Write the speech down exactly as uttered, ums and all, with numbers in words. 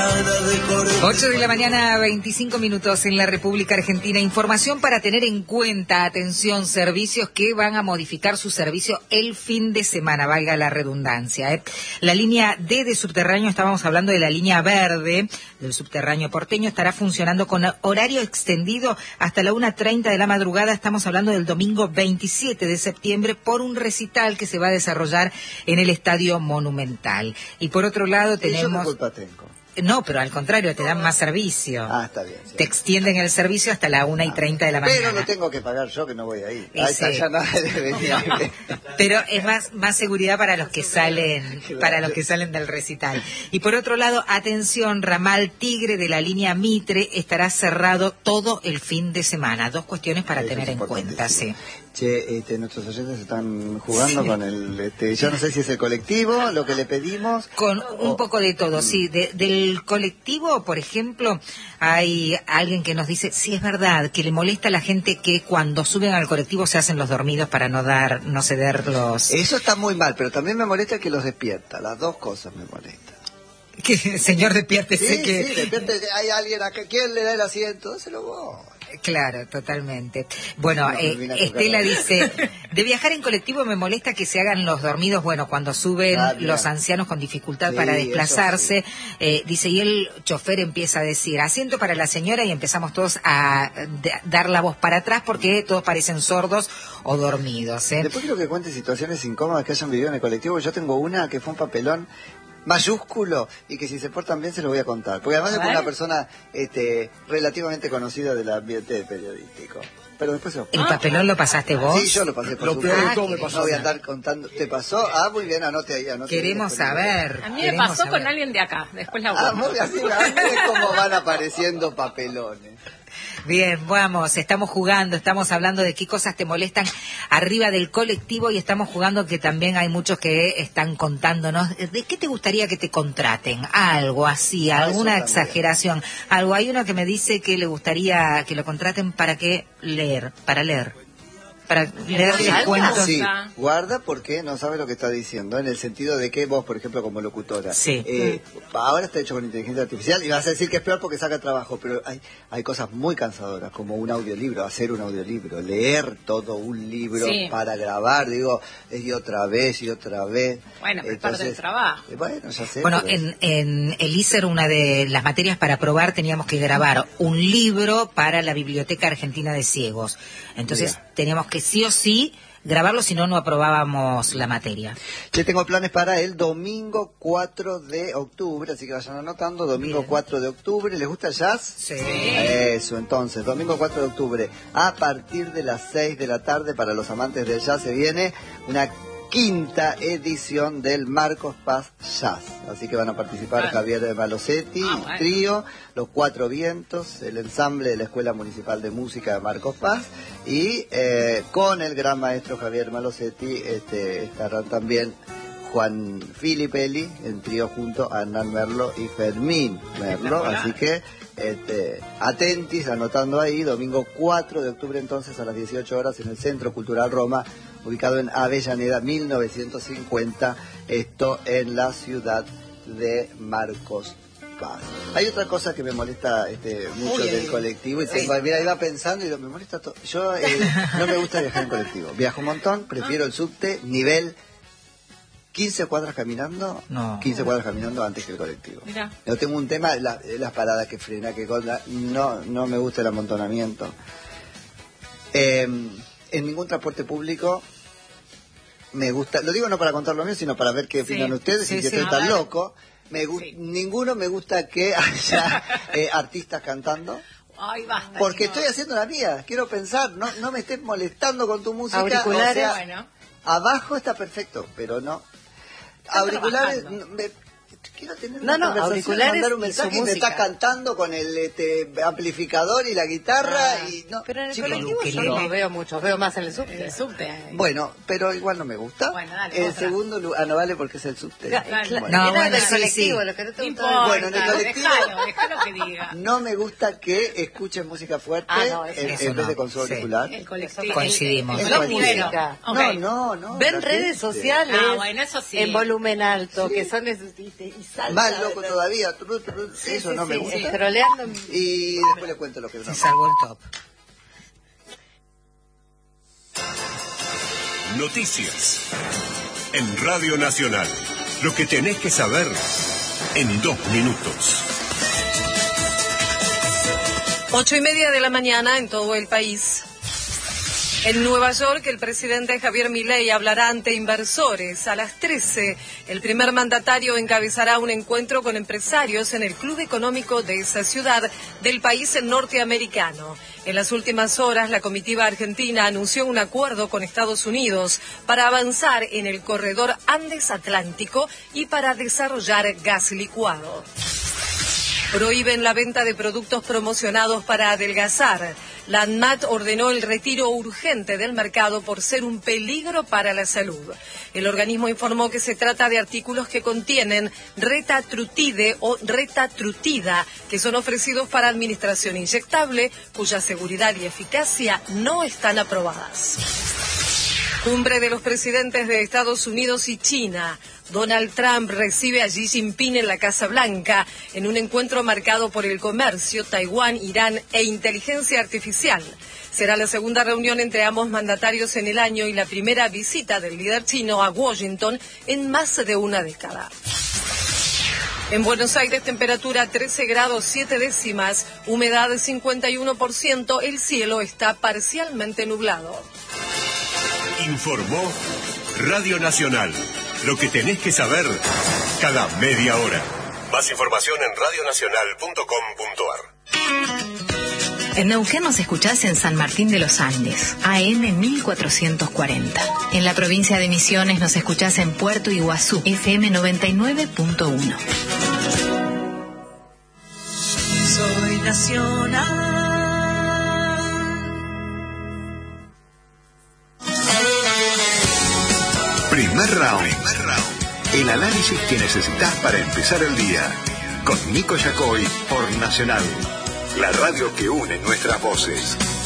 mañana de corte. ocho de la mañana, veinticinco minutos en la República Argentina. Información para tener en cuenta. Atención, servicios que van a modificar su servicio el fin de semana, valga la redundancia. ¿eh? La línea D de subterráneo, estábamos hablando de la línea verde del subterráneo porteño, estará funcionando con horario extendido hasta la una treinta de la madrugada. Estamos hablando del domingo veintisiete de septiembre por un recital que se va a desarrollar en el Estadio Monumental. Y por otro lado tenemos... ¿Y yo qué culpa tengo? No, pero al contrario, te dan más servicio. Ah, está bien. Sí. Te extienden el servicio hasta la una y treinta de la mañana. Pero lo tengo que pagar yo, que no voy ahí. Y Ahí sí. está, ya nada de venir. Pero es más más seguridad para los que salen Claro. para los que salen del recital. Y por otro lado, atención, ramal Tigre de la línea Mitre estará cerrado todo el fin de semana. Dos cuestiones para Eso tener es en cuenta, sí. Che, este, nuestros oyentes están jugando Sí. con el, este, yo no sé si es el colectivo, lo que le pedimos. Con un o... poco de todo, sí. De, del colectivo, por ejemplo, hay alguien que nos dice, sí, es verdad, que le molesta a la gente que cuando suben al colectivo se hacen los dormidos para no dar, no ceder los... Eso está muy mal, pero también me molesta que los despierta. Las dos cosas me molestan. Que, señor, despiértese Sí, que... sí, despiértese, hay alguien acá, ¿quién le da el asiento? Dáselo vos. Claro, totalmente. Bueno, No, eh, me Estela dice, de viajar en colectivo me molesta que se hagan los dormidos, bueno, cuando suben Ah, los ancianos con dificultad Sí, para desplazarse, eso eh, dice, y el chofer empieza a decir, asiento para la señora, y empezamos todos a de- dar la voz para atrás porque todos parecen sordos o dormidos. ¿eh? Después quiero que cuente situaciones incómodas que hayan vivido en el colectivo. Yo tengo una que fue un papelón mayúsculo y que si se portan bien se lo voy a contar. Porque además es una persona este, relativamente conocida del ambiente periodístico. Pero después se lo... ¿El papelón lo pasaste vos? Sí, yo lo pasé por Lo peor de supuesto. todo me pasó. No voy a andar contando. ¿Te pasó? Ah, muy bien, anote ahí, anote ahí. Queremos Después- saber. A mí me queremos pasó saber. con alguien de acá, después la Ah, vuelvo. muy así, es como van apareciendo papelones. Bien, vamos, estamos jugando, estamos hablando de qué cosas te molestan arriba del colectivo y estamos jugando que también hay muchos que están contándonos de qué te gustaría que te contraten, algo así, Ah, alguna eso también. exageración, algo. Hay uno que me dice que le gustaría que lo contraten para qué leer, para leer, para leerles ¿Algo? cuentos. Sí, guarda porque no sabe lo que está diciendo, en el sentido de que vos, por ejemplo, como locutora, Sí. eh, ahora está hecho con inteligencia artificial y vas a decir que es peor porque saca trabajo, pero hay, hay cosas muy cansadoras, como un audiolibro, hacer un audiolibro, leer todo un libro Sí. para grabar, digo, y otra vez y otra vez. Bueno, pero es parte del trabajo. eh, Bueno, ya sé. Bueno, pero- en, en el I S E R, una de las materias para probar, teníamos que grabar un libro para la Biblioteca Argentina de Ciegos. Entonces, Mira. teníamos que sí o sí grabarlo, si no, no aprobábamos la materia. Yo tengo planes para el domingo cuatro de octubre, así que vayan anotando, domingo Bien. cuatro de octubre. ¿Les gusta el jazz? Sí. Eso, entonces, domingo cuatro de octubre, a partir de las seis de la tarde, para los amantes del jazz, se viene una quinta edición del Marcos Paz Jazz. Así que van a participar Bueno. Javier Malosetti, Ah, bueno. trío, Los Cuatro Vientos, el ensamble de la Escuela Municipal de Música de Marcos Paz, y eh, con el gran maestro Javier Malosetti este, estarán también Juan Filipelli, en trío junto a Hernán Merlo y Fermín Merlo. Espectacular. Así que este, atentis, anotando ahí, domingo cuatro de octubre entonces a las dieciocho horas en el Centro Cultural Roma, ubicado en Avellaneda mil novecientos cincuenta, esto en la ciudad de Marcos Paz. Hay otra cosa que me molesta este, mucho Uy, del uy, colectivo, y sí. tengo- mira, iba pensando y digo, me molesta todo. Yo eh, no me gusta viajar en colectivo, viajo un montón, prefiero el subte, nivel quince cuadras caminando, No. quince cuadras caminando antes que el colectivo. Mirá. Yo tengo un tema, la- las paradas que frena, que cosa, no, no me gusta el amontonamiento. Eh, en ningún transporte público me gusta, lo digo no para contar lo mío, sino para ver qué Sí, opinan ustedes sí, y que sí. estoy A tan ver. loco. Me gu- Sí. Ninguno me gusta que haya eh, artistas cantando. Ay, basta. Porque chicos. estoy haciendo la mía, quiero pensar, no, no me estés molestando con tu música. Auriculares. o sea, Bueno. abajo está perfecto, pero no. Está Auriculares, trabajando. me- quiero tener No, una no, conversación, auriculares mandar un y mensaje su y me música. está cantando con el este, amplificador y la guitarra Ah. y no. Pero en el chicos, colectivo yo ukelele. no veo mucho, veo más en el subte. El subte. eh. bueno, pero igual no me gusta. Bueno, dale, el otra. segundo lugar, ah, no vale porque es el subte. Cla- Claro. cla- Bueno. No, era bueno, del sí, colectivo, sí. lo que no te No gustaba. importa, Bueno, en el colectivo- déjalo, déjalo que diga. No me gusta que escuchen música fuerte Ah, no, eso en, eso en vez no. de con su Sí. auricular. El colectivo. Coincidimos. El, Es el la colectivo. música. Ok. No, no, no. Ven la redes gente. sociales Ah, bueno, eso sí. en volumen alto, Sí. que son esos, y te- y salta. Más loco todavía, tru, tru, Sí, eso sí, no me sí, gusta. escroleando. Y después le cuento lo que Se no. salvó el top. Noticias en Radio Nacional. Lo que tenés que saber en dos minutos. Ocho y media de la mañana en todo el país. En Nueva York, el presidente Javier Milei hablará ante inversores. A las trece, el primer mandatario encabezará un encuentro con empresarios en el Club Económico de esa ciudad del país norteamericano. En las últimas horas, la comitiva argentina anunció un acuerdo con Estados Unidos para avanzar en el corredor Andes-Atlántico y para desarrollar gas licuado. Prohíben la venta de productos promocionados para adelgazar. La ANMAT ordenó el retiro urgente del mercado por ser un peligro para la salud. El organismo informó que se trata de artículos que contienen retatrutide o retatrutida, que son ofrecidos para administración inyectable, cuya seguridad y eficacia no están aprobadas. Cumbre de los presidentes de Estados Unidos y China. Donald Trump recibe a Xi Jinping en la Casa Blanca en un encuentro marcado por el comercio, Taiwán, Irán e inteligencia artificial. Será la segunda reunión entre ambos mandatarios en el año y la primera visita del líder chino a Washington en más de una década. En Buenos Aires, temperatura trece grados siete décimas, humedad cincuenta y uno por ciento, el cielo está parcialmente nublado. Informó Radio Nacional. Lo que tenés que saber cada media hora. Más información en radio nacional punto com punto a r. En Neuquén nos escuchás en San Martín de los Andes, A M mil cuatrocientos cuarenta. En la provincia de Misiones nos escuchás en Puerto Iguazú, F M noventa y nueve punto uno. Soy nacional. Primer round. Primer round. El análisis que necesitas para empezar el día. Con Nico Yacoy por Nacional. La radio que une nuestras voces.